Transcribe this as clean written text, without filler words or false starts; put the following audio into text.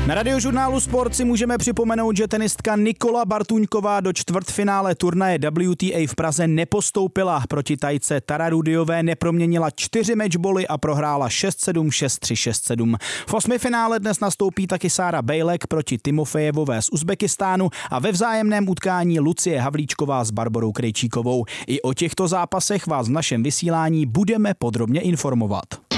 Na Radiožurnálu Sport si můžeme připomenout, že tenistka Nikola Bartuňková do čtvrtfinále turnaje WTA v Praze nepostoupila. Proti Tajce Tara Rudiové neproměnila 4 matchboly a prohrála 6-7, 6-3, 6-7. V osmifinále dnes nastoupí taky Sára Bejlek proti Timofejevové z Uzbekistánu a ve vzájemném utkání Lucie Havlíčková s Barborou Krejčíkovou. I o těchto zápasech vás v našem vysílání budeme podrobně informovat.